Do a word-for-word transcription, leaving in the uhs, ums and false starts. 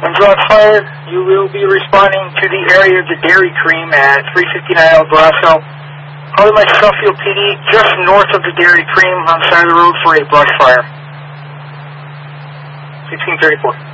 When drawn fire, you will be responding to the area of the Dairy Cream at three fifty-nine El Brazo. Calling my Suffield P D just north of the Dairy Cream on the side of the road for a brush fire. sixteen thirty-four.